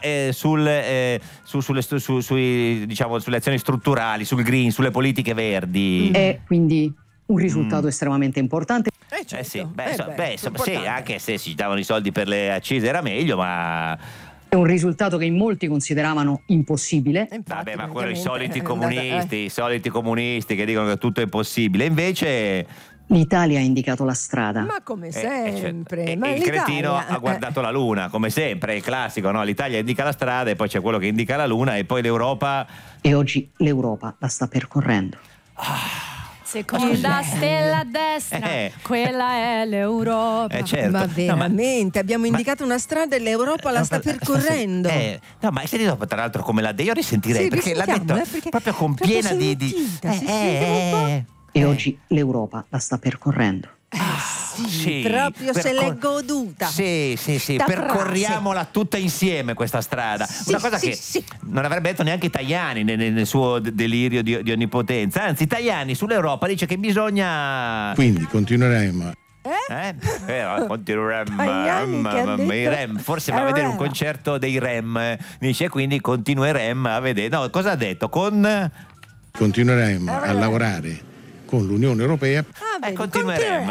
sulle azioni strutturali, sul green, sulle politiche verdi. È quindi un risultato estremamente importante. Sì, certo. sì, anche se si davano i soldi per le accise era meglio, ma È un risultato che in molti consideravano impossibile. Infatti, vabbè, ma quello i soliti praticamente i soliti comunisti che dicono che tutto è impossibile. Invece L'Italia ha indicato la strada. Ma come sempre. e Ma il l'Italia, cretino ha guardato la luna, come sempre, è il classico, no? L'Italia indica la strada e poi c'è quello che indica la luna e poi l'Europa. E oggi l'Europa la sta percorrendo. Seconda stella a destra, quella è l'Europa. Certo. Ma veramente, abbiamo indicato una strada e l'Europa la sta percorrendo. No, ma hai sentito tra l'altro come l'ha detto? Io risentirei Sì, perché l'ha detto perché proprio con piena si di sentita, si sente E oggi l'Europa la sta percorrendo. sì, proprio se l'è goduta. Sì, Sta percorriamola tutta insieme questa strada. Una cosa che non avrebbe detto neanche Tajani nel suo delirio di onnipotenza. Anzi, Tajani sull'Europa dice che bisogna. Quindi continueremo. Continueremo i Rem. Forse va a vedere un concerto dei Rem. Dice quindi continueremo a vedere. No, cosa ha detto? Continueremo a lavorare con l'Unione Europea. Continueremo.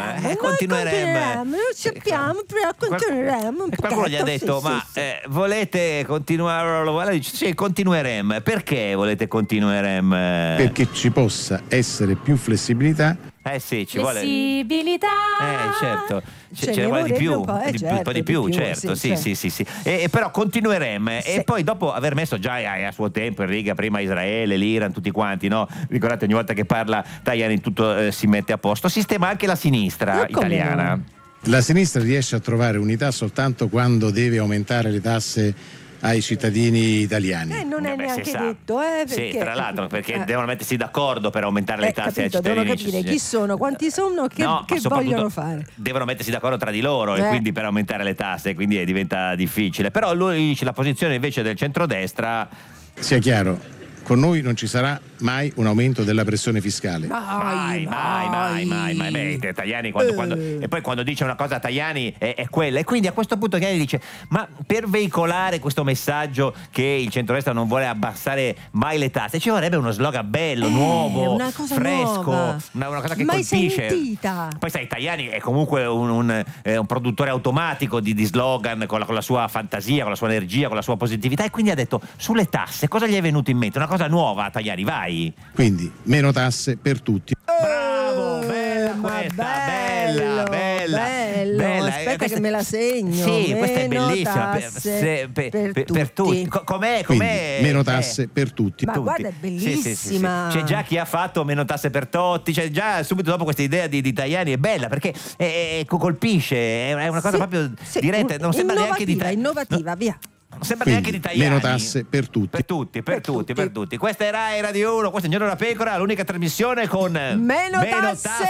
Non sappiamo, però continueremo. E qualcuno gli ha detto: volete continuare? Dice, sì, continueremo. Perché volete continueremo? Perché ci possa essere più flessibilità. Sì, ci vuole flessibilità. Certo. Ce Ce ne ne vuole di vorrebbe più, un po', di più, di più, certo, sì. sì. E però continueremo. E poi dopo aver messo già a suo tempo in riga prima Israele, l'Iran, tutti quanti, no? Ricordate, ogni volta che parla Tajani tutto si mette a posto. Sistema anche la sinistra italiana. La sinistra riesce a trovare unità soltanto quando deve aumentare le tasse ai cittadini italiani. Non è neanche detto, perché... Sì, tra l'altro, perché devono mettersi d'accordo per aumentare le tasse ai cittadini. Devono capire chi sono, quanti sono, che vogliono fare. Devono mettersi d'accordo tra di loro e quindi per aumentare le tasse, quindi diventa difficile. Però lui dice la posizione invece del centrodestra. Sia chiaro, con noi non ci sarà mai un aumento della pressione fiscale. Mai. Beh, Tajani e poi quando dice una cosa Tajani è quella. E quindi a questo punto Tajani dice: ma per veicolare questo messaggio che il centrodestra non vuole abbassare mai le tasse ci vorrebbe uno slogan bello, nuovo, una cosa fresco, nuova, una cosa che mai colpisce. sentita. Poi sai, Tajani è comunque un produttore automatico di slogan con la sua fantasia, con la sua energia, con la sua positività, e quindi ha detto: sulle tasse cosa gli è venuto in mente? Una cosa nuova, Tajani, vai. Quindi meno tasse per tutti. Bravo, bella questa, bella. Aspetta questa, che me la segno. Sì, questa è bellissima. Per tutti. Com'è? Quindi, meno tasse per tutti. Ma guarda, è bellissima. C'è già chi ha fatto meno tasse per tutti. C'è già subito dopo questa idea di Tajani è bella perché colpisce, è una cosa proprio diretta. Non sembra neanche di innovativa, via. Non sembra neanche di Tajani. Meno tasse per tutti. Per tutti. Questa è Rai Radio 1, questo è Il Giorno della Pecora, l'unica trasmissione con meno tasse